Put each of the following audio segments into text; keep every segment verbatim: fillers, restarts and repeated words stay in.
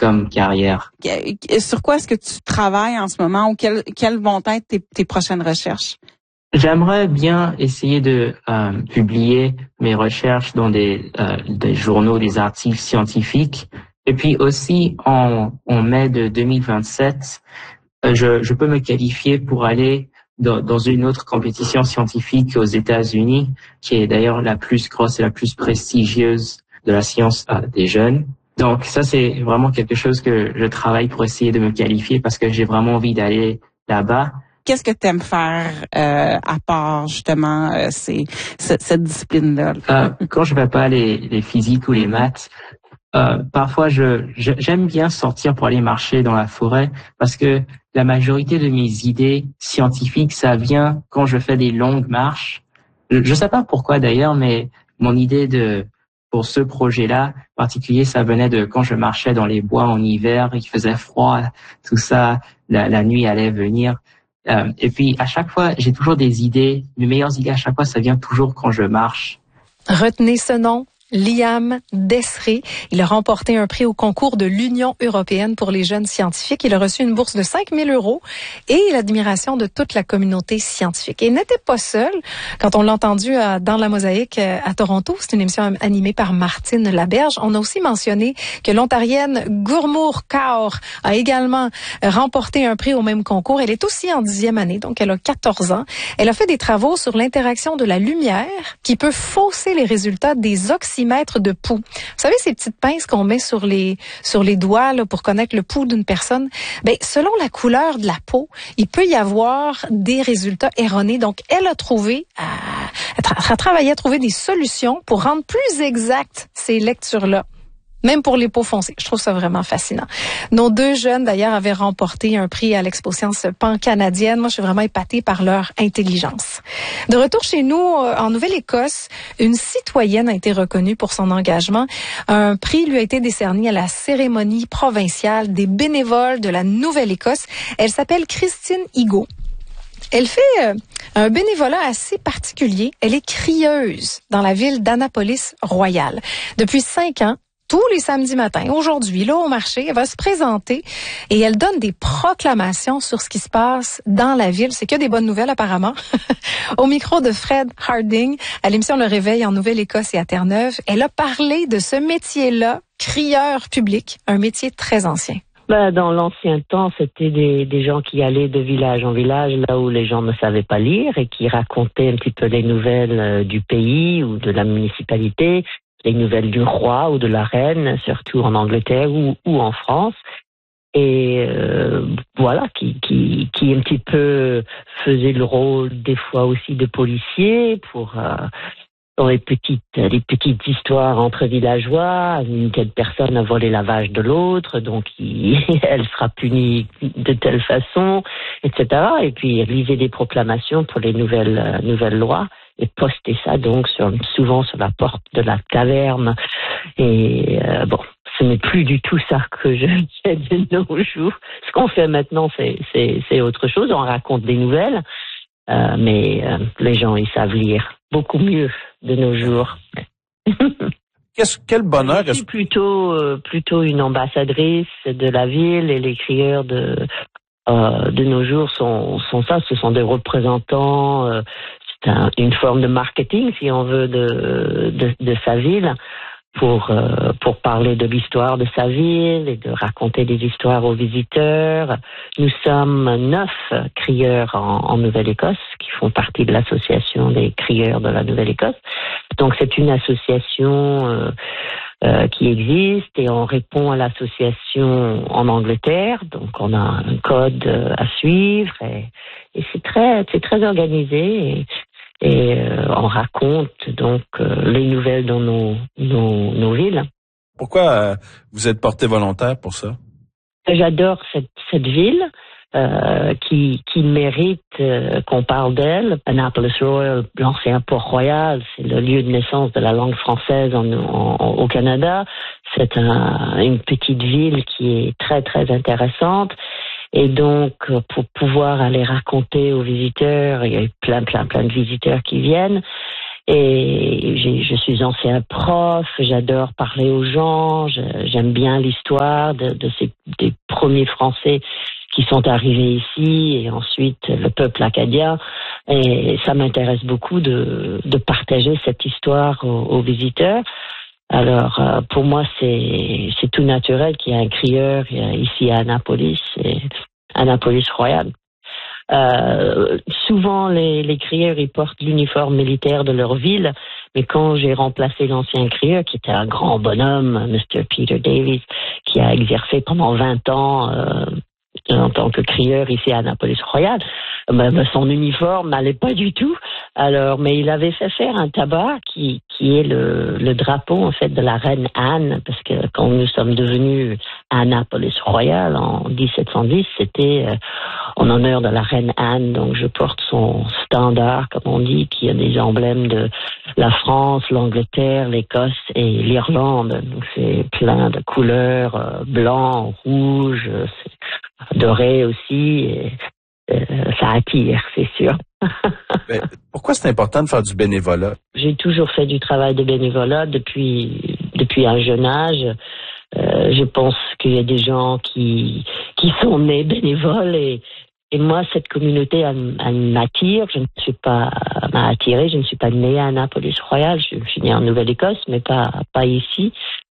comme carrière. Sur quoi est-ce que tu travailles en ce moment ou quelles, quelles vont être tes, tes prochaines recherches? J'aimerais bien essayer de euh, publier mes recherches dans des, euh, des journaux, des articles scientifiques. Et puis aussi, en, en mai de deux mille vingt-sept, euh, je, je peux me qualifier pour aller dans, dans une autre compétition scientifique aux États-Unis, qui est d'ailleurs la plus grosse et la plus prestigieuse de la science euh, des jeunes. Donc ça, c'est vraiment quelque chose que je travaille pour essayer de me qualifier parce que j'ai vraiment envie d'aller là-bas. Qu'est-ce que tu aimes faire euh, à part justement euh, ces, cette, cette discipline-là? Euh, quand je fais pas les, les physiques ou les maths, euh, parfois je, je j'aime bien sortir pour aller marcher dans la forêt parce que la majorité de mes idées scientifiques, ça vient quand je fais des longues marches. Je, je sais pas pourquoi d'ailleurs, mais mon idée de pour ce projet-là particulier, ça venait de quand je marchais dans les bois en hiver, il faisait froid, tout ça, la, la nuit allait venir. Euh, et puis, à chaque fois, j'ai toujours des idées. Mes meilleures idées, à chaque fois, ça vient toujours quand je marche. Retenez ce nom. Liam Desré. Il a remporté un prix au concours de l'Union européenne pour les jeunes scientifiques. Il a reçu une bourse de cinq mille euros et l'admiration de toute la communauté scientifique. Et il n'était pas seul. Quand on l'a entendu à, dans la Mosaïque à Toronto, c'est une émission animée par Martine Laberge. On a aussi mentionné que l'Ontarienne Gurmour Kaur a également remporté un prix au même concours. Elle est aussi en dixième année, donc elle a quatorze ans. Elle a fait des travaux sur l'interaction de la lumière qui peut fausser les résultats des oxymètres de pouls. Vous savez, ces petites pinces qu'on met sur les sur les doigts là, pour connaître le pouls d'une personne, ben selon la couleur de la peau, il peut y avoir des résultats erronés. Donc, elle a trouvé, à, elle a travaillé à trouver des solutions pour rendre plus exactes ces lectures-là. Même pour les peaux foncées. Je trouve ça vraiment fascinant. Nos deux jeunes, d'ailleurs, avaient remporté un prix à l'Expo Science pan-canadienne. Moi, je suis vraiment épatée par leur intelligence. De retour chez nous, en Nouvelle-Écosse, une citoyenne a été reconnue pour son engagement. Un prix lui a été décerné à la cérémonie provinciale des bénévoles de la Nouvelle-Écosse. Elle s'appelle Christine Higo. Elle fait euh, un bénévolat assez particulier. Elle est crieuse dans la ville d'Annapolis-Royal. Depuis cinq ans, tous les samedis matins, aujourd'hui, là, au marché, elle va se présenter et elle donne des proclamations sur ce qui se passe dans la ville. C'est que des bonnes nouvelles, apparemment. Au micro de Fred Harding, à l'émission Le Réveil en Nouvelle-Écosse et à Terre-Neuve, elle a parlé de ce métier-là, crieur public, un métier très ancien. Ben, dans l'ancien temps, c'était des, des gens qui allaient de village en village, là où les gens ne savaient pas lire et qui racontaient un petit peu les nouvelles euh, du pays ou de la municipalité, les nouvelles du roi ou de la reine, surtout en Angleterre ou, ou en France. Et euh, voilà, qui, qui, qui un petit peu faisait le rôle des fois aussi de policier pour euh, dans les petites, les petites histoires entre villageois. Une telle personne a volé la vache de l'autre, donc il, elle sera punie de telle façon, et cetera. Et puis lisait des proclamations pour les nouvelles, euh, nouvelles lois. Et poster ça donc sur, souvent sur la porte de la taverne. Et euh, bon, ce n'est plus du tout ça que je fais de nos jours. Ce qu'on fait maintenant, c'est, c'est, c'est autre chose. On raconte des nouvelles, euh, mais euh, les gens, ils savent lire beaucoup mieux de nos jours. Qu'est-ce, quel bonheur! Je suis plutôt, euh, plutôt une ambassadrice de la ville et les crieurs de, euh, de nos jours sont, sont ça. Ce sont des représentants. Euh, C'est un, une forme de marketing, si on veut, de, de, de sa ville, pour, euh, pour parler de l'histoire de sa ville et de raconter des histoires aux visiteurs. Nous sommes neuf crieurs en, en Nouvelle-Écosse qui font partie de l'association des crieurs de la Nouvelle-Écosse. Donc c'est une association euh, euh, qui existe et on répond à l'association en Angleterre. Donc on a un code à suivre et, et c'est très, c'est très organisé. Et, Et euh, on raconte donc euh, les nouvelles dans nos, nos, nos villes. Pourquoi euh, vous êtes porté volontaire pour ça? J'adore cette, cette ville euh, qui, qui mérite euh, qu'on parle d'elle. Annapolis Royal, l'ancien port royal, c'est le lieu de naissance de la langue française en, en, au Canada. C'est un, une petite ville qui est très très intéressante. Et donc, pour pouvoir aller raconter aux visiteurs, il y a plein, plein, plein de visiteurs qui viennent. Et j'ai, je suis ancien prof, j'adore parler aux gens, je, j'aime bien l'histoire de, de ces des premiers Français qui sont arrivés ici et ensuite le peuple acadien. Et ça m'intéresse beaucoup de, de partager cette histoire aux, aux visiteurs. Alors, euh, pour moi, c'est, c'est tout naturel qu'il y ait un crieur ici à Annapolis, et Annapolis Royal. Euh, souvent, les, les crieurs, ils portent l'uniforme militaire de leur ville, mais quand j'ai remplacé l'ancien crieur, qui était un grand bonhomme, mister Peter Davies, qui a exercé pendant vingt ans euh, en tant que crieur ici à Annapolis Royal, ben, ben, son uniforme n'allait pas du tout. Alors, mais il avait fait faire un tabac qui qui est le, le drapeau en fait de la reine Anne, parce que quand nous sommes devenus Annapolis Royal en dix-sept cent dix, c'était euh, en honneur de la reine Anne. Donc, je porte son standard, comme on dit, qui a des emblèmes de la France, l'Angleterre, l'Écosse et l'Irlande. Donc, c'est plein de couleurs, euh, blanc, rouge, c'est doré aussi. Et, euh, ça attire, c'est sûr. Mais pourquoi c'est important de faire du bénévolat? J'ai toujours fait du travail de bénévolat depuis depuis un jeune âge. Euh, je pense qu'il y a des gens qui qui sont nés bénévoles et et moi cette communauté elle, elle m'attire. Je ne suis pas m'a attirée. Je ne suis pas née à Annapolis Royal. Je, je suis née en Nouvelle-Écosse, mais pas pas ici.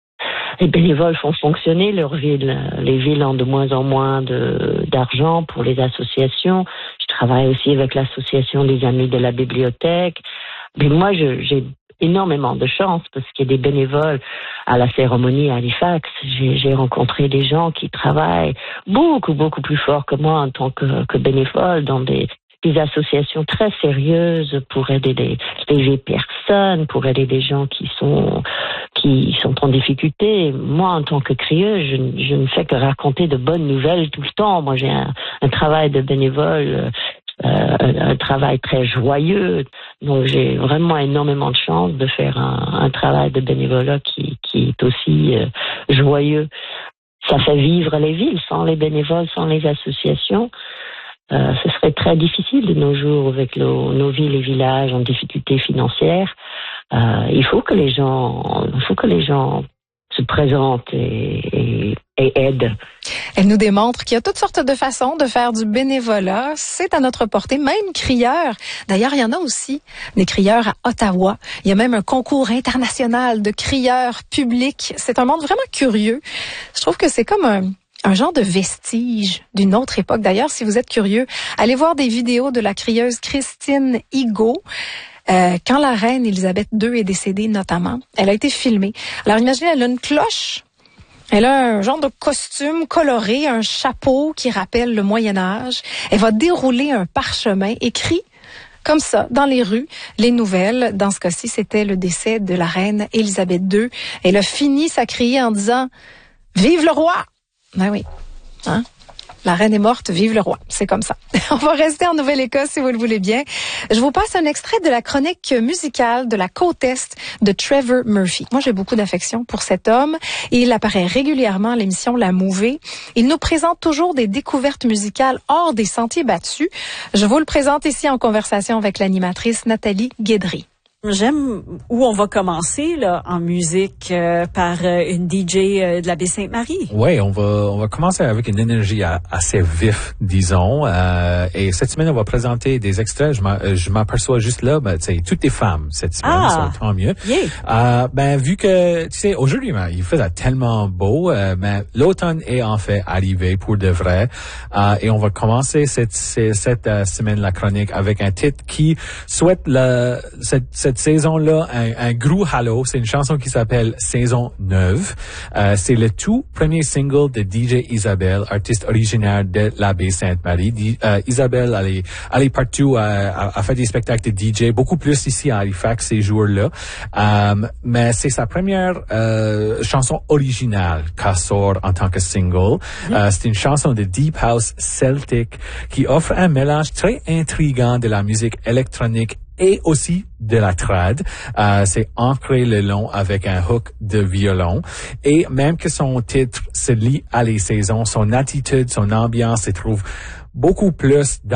Les bénévoles font fonctionner leur ville. Les villes ont de moins en moins de, d'argent pour les associations. Je travaille aussi avec l'association des Amis de la Bibliothèque. Mais moi, je, j'ai énormément de chance parce qu'il y a des bénévoles à la cérémonie à Halifax. J'ai, j'ai rencontré des gens qui travaillent beaucoup, beaucoup plus fort que moi en tant que, que bénévole dans des des associations très sérieuses pour aider les, les personnes, pour aider des gens qui sont qui sont en difficulté. Moi, en tant que crieuse, je, je ne fais que raconter de bonnes nouvelles tout le temps. Moi, j'ai un, un travail de bénévole, euh, un, un travail très joyeux. Donc, j'ai vraiment énormément de chance de faire un, un travail de bénévolat qui, qui est aussi euh, joyeux. Ça fait vivre les villes. Sans les bénévoles, sans les associations, Euh, ce serait très difficile de nos jours avec nos, nos villes et villages en difficulté financière. Euh, il faut que les gens, il faut que les gens se présentent et, et, et aident. Elle nous démontre qu'il y a toutes sortes de façons de faire du bénévolat. C'est à notre portée, même crieurs. D'ailleurs, il y en a aussi des crieurs à Ottawa. Il y a même un concours international de crieurs publics. C'est un monde vraiment curieux. Je trouve que c'est comme un un genre de vestige d'une autre époque. D'ailleurs, si vous êtes curieux, allez voir des vidéos de la crieuse Christine Higo. Euh, quand la reine Élisabeth deux est décédée, notamment, elle a été filmée. Alors, imaginez, elle a une cloche. Elle a un genre de costume coloré, un chapeau qui rappelle le Moyen-Âge. Elle va dérouler un parchemin écrit comme ça, dans les rues, les nouvelles. Dans ce cas-ci, c'était le décès de la reine Élisabeth deux. Elle a fini sa criée en disant « Vive le roi !» Ben oui, hein? La reine est morte, vive le roi. C'est comme ça. On va rester en Nouvelle-Écosse si vous le voulez bien. Je vous passe un extrait de la chronique musicale de la côte Est de Trevor Murphy. Moi, j'ai beaucoup d'affection pour cet homme et il apparaît régulièrement à l'émission La Mouvée. Il nous présente toujours des découvertes musicales hors des sentiers battus. Je vous le présente ici en conversation avec l'animatrice Nathalie Guédry. J'aime où on va commencer là en musique euh, par euh, une D J euh, de la Baie-Sainte-Marie. Oui, on va on va commencer avec une énergie à, assez vif, disons. Euh, et cette semaine, on va présenter des extraits. Je, m'a, je m'aperçois juste là, ben, tu sais, toutes les femmes cette semaine, ah, ça va tant mieux. Yeah. Euh, ben vu que tu sais aujourd'hui, ben, il faisait tellement beau, euh, ben l'automne est en fait arrivé pour de vrai. Euh, et on va commencer cette cette, cette uh, semaine la chronique avec un titre qui souhaite la cette, cette Cette saison-là, un, un gros halo, c'est une chanson qui s'appelle Saison neuve. Euh, c'est le tout premier single de D J Isabelle, artiste originaire de la Baie-Sainte-Marie. D- euh, Isabelle, elle est, elle est partout, euh, a fait des spectacles de D J, beaucoup plus ici à Halifax ces jours-là. Euh, mais c'est sa première euh, chanson originale qu'elle sort en tant que single. Mm-hmm. Euh, c'est une chanson de Deep House Celtic qui offre un mélange très intriguant de la musique électronique et aussi de la trad. Euh, c'est ancré le long avec un hook de violon. Et même que son titre se lie à les saisons, son attitude, son ambiance se trouve beaucoup plus dans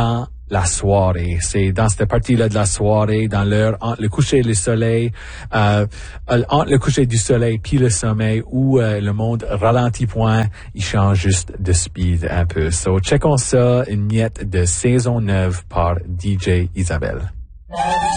la soirée. C'est dans cette partie-là de la soirée, dans l'heure entre le coucher du soleil, euh, entre le coucher du soleil puis le sommeil, où euh, le monde ralentit point, il change juste de speed un peu. So, checkons ça, une miette de saison neuf par D J Isabelle.